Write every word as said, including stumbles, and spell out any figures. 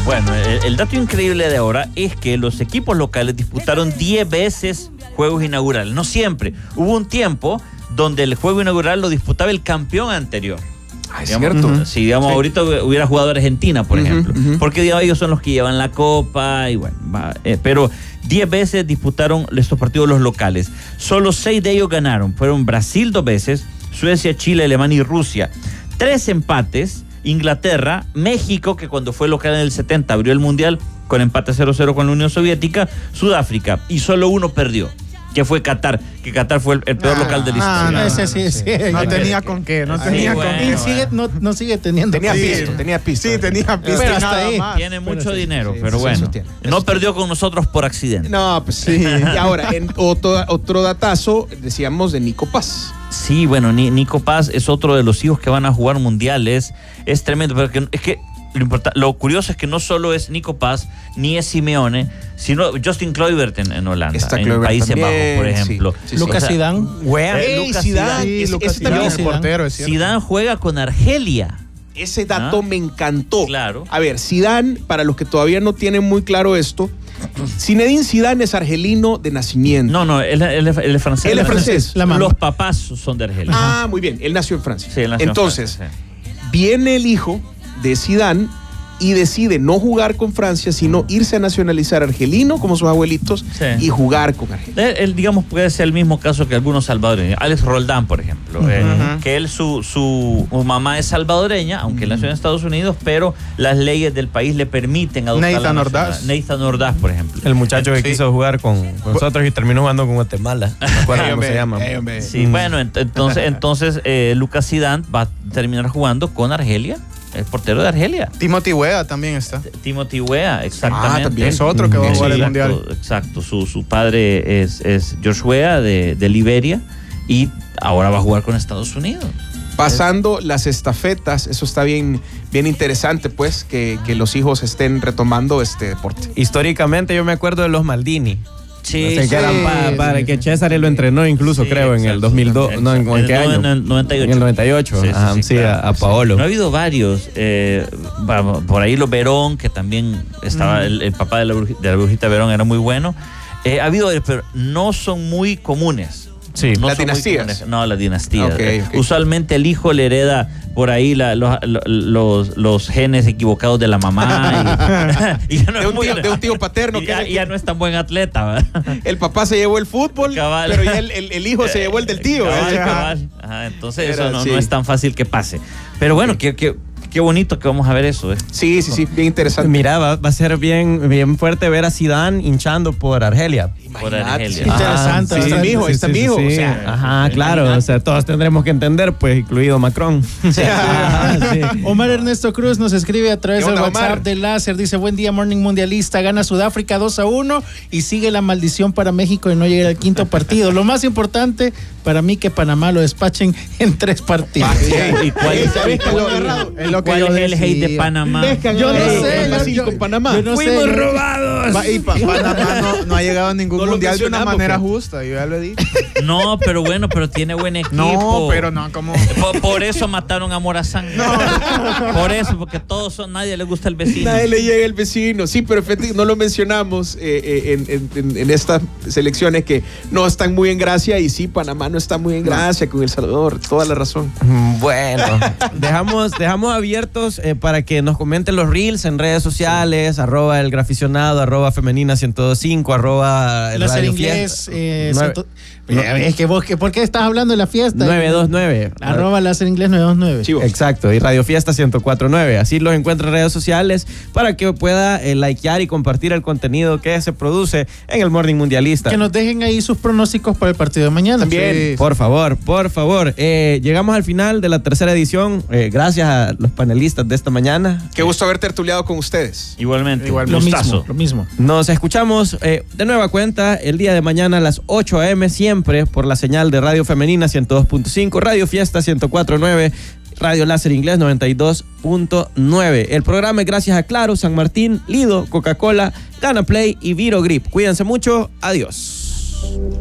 Bueno, el, el dato increíble de ahora es que los equipos locales disputaron diez veces juegos inaugurales. No siempre. Hubo un tiempo donde el juego inaugural lo disputaba el campeón anterior. Ah, es digamos, cierto. uh-huh. Si digamos Sí. ahorita hubiera jugado Argentina, por uh-huh, ejemplo, uh-huh. porque digamos, ellos son los que llevan la copa y bueno, va, eh, pero diez veces disputaron estos partidos los locales. Solo seis de ellos ganaron. Fueron Brasil dos veces, Suecia, Chile, Alemania y Rusia. Tres empates, Inglaterra, México, que cuando fue local en el setenta abrió el mundial con empate cero cero con la Unión Soviética, Sudáfrica, y solo uno perdió, que fue Qatar, que Qatar fue el, el peor ah, local de la historia. Ah, no, ese sí, sí. No tenía con qué, no sí, tenía bueno, con qué. Y sigue, no, no sigue teniendo. Tenía sí. pisto, tenía pisto. Sí, tenía pisto. Pero hasta ahí. Más. Tiene mucho pero dinero, sí, sí, pero sí, bueno, eso tiene, no eso perdió con nosotros por accidente. No, pues sí. Y ahora, en otro, otro datazo, decíamos de Nico Paz. Sí, bueno, Nico Paz es otro de los hijos que van a jugar mundiales. Es tremendo, pero que, es que lo, importa, lo curioso es que no solo es Nico Paz, ni es Simeone, sino Justin Kluivert en, en Holanda, Está en Kluivert Países también, Bajos, por ejemplo. Sí, sí, Lucas o sea, Zidane. Ey, Lucas Zidane, Sí, es- Lucas ese también Zidane, es- portero, es cierto. Zidane juega con Argelia. Ese dato ¿Ah? me encantó. Claro. A ver, Zidane, para los que todavía no tienen muy claro esto, Zinedine Zidane es argelino de nacimiento. No, no, él, él, él, él es francés. Él es francés. La mamá. Los papás son de Argelia. Ah, muy bien. Él nació en Francia. Sí, él nació en Entonces, Francia, viene el hijo de Zidane y decide no jugar con Francia, sino irse a nacionalizar argelino, como sus abuelitos, Sí. y jugar con Argelia. Él, él, digamos, puede ser el mismo caso que algunos salvadoreños. Alex Roldán, por ejemplo. Uh-huh. eh, que él, su, su, su mamá es salvadoreña, aunque él nació en Estados Unidos, pero las leyes del país le permiten adoptar Nathan la Ordaz. nacionalidad. Nathan Ordaz, por ejemplo. El muchacho que Sí. quiso jugar con, con nosotros y terminó jugando con Guatemala. No me acuerdo cómo se llama. Ey, hombre. Sí, bueno, ent- entonces, entonces eh, Lucas Zidane va a terminar jugando con Argelia, el portero de Argelia. Timothy Weah también está. Timothy Weah, exactamente. Ah, también. Es otro que va a Sí, jugar el exacto, mundial. exacto. Su, su padre es, es George Weah de, de Liberia y ahora va a jugar con Estados Unidos. Pasando las estafetas, eso está bien, bien interesante, pues, que, que los hijos estén retomando este deporte. Históricamente yo me acuerdo de los Maldini. Sí, O sea, sí. que eran pa- sí, para sí, que sí. César lo entrenó incluso, Sí, creo, en el exacto, dos mil dos. No, ¿en, exacto. ¿en qué En el año? no- en el noventa y ocho. En el noventa y ocho. Sí, sí, Ajá, sí, sí, claro, a, a sí. Paolo. No ha habido varios. eh, va- por ahí los Verón, que también estaba, Mm. el, el papá de la, bruji- de la brujita Verón era muy bueno. Eh, ha habido, pero no son muy comunes. Sí. No ¿Las son muy dinastías? comunes. No, las dinastías. Ok, Eh, ok. Usualmente el hijo le hereda por ahí la- los, los, los genes equivocados de la mamá. Y, y ya no De es un muy- tío- de un tío paterno y que ya, es el y ya que- no es tan buen atleta, ¿verdad? El papá se llevó el fútbol, Cabal. pero ya el, el- el hijo se llevó el del tío. Cabal, ¿eh? cabal. Ajá, entonces Era eso no, así. no es tan fácil que pase. Pero bueno, qué, qué, qué bonito que vamos a ver eso. ¿eh? Sí, sí, sí, bien interesante. Mira, va, va a ser bien, bien fuerte ver a Zidane hinchando por Argelia. Por Imagínate, Argelia. sí. Interesante, Ahí está bastante. mi hijo, ahí está mi hijo. O sea, Ajá, claro. O sea, todos tendremos que entender, pues, incluido Macron. Ajá, sí. Omar Ernesto Cruz nos escribe a través ¿Qué del onda, WhatsApp Omar? de Láser. Dice, buen día, Morning Mundialista. Gana Sudáfrica dos a uno y sigue la maldición para México de no llegar al quinto partido. Lo más importante para mí que Panamá lo despachen en tres partidos. ¿Y cuál, Ey, ¿sabes y qué es lo agarrado? Es lo que cuál yo es el hate de decía. Panamá? ¿Ves que han Yo no agarrado sé, el yo- Pacífico yo- con Panamá? yo no sé, ¡Fuimos yo- robados! Pa- y pa- Panamá no, no ha llegado a ningún No lo mundial de una mencionamos, manera pues. justa, yo ya lo he dicho. No, pero bueno, pero tiene buen equipo. No, pero no, como... Por, por eso mataron a Morazán. Por eso, porque todos son, nadie le gusta el vecino. Nadie le llega el vecino. Sí, pero efectivamente no lo mencionamos eh, eh, en, en- en estas selecciones que no están muy en gracia. Y sí, Panamá no está muy en gracia con El Salvador. Toda la razón. Bueno, dejamos, dejamos abiertos eh, para que nos comenten los reels en redes sociales, arroba el graficionado, arroba femenina ciento dos punto cinco, arroba el Láser radio inglés. fiesta. eh, Nueve- ciento- Eh, es que vos, que- ¿por qué estás hablando de la fiesta? nueve dos nueve. Arroba Láser inglés nueve dos nueve. Chivo. Exacto, y Radio Fiesta ciento cuatro punto nueve. Así los encuentra en redes sociales para que pueda eh, likear y compartir el contenido que se produce en el Morning Mundialista. Que nos dejen ahí sus pronósticos para el partido de mañana. También. Sí. Por favor, por favor. Eh, llegamos al final de la tercera edición. Eh, gracias a los panelistas de esta mañana. Qué gusto haber tertuliado con ustedes. Igualmente. Igual, Lo gustazo. mismo, lo mismo. Nos escuchamos eh, de nueva cuenta el día de mañana a las ocho a eme siempre por la señal de Radio Femenina ciento dos punto cinco, Radio Fiesta ciento cuatro punto nueve, Radio Láser Inglés noventa y dos punto nueve. El programa es gracias a Claro, San Martín, Lido, Coca-Cola, Gana Play y Viro Grip. Cuídense mucho. Adiós.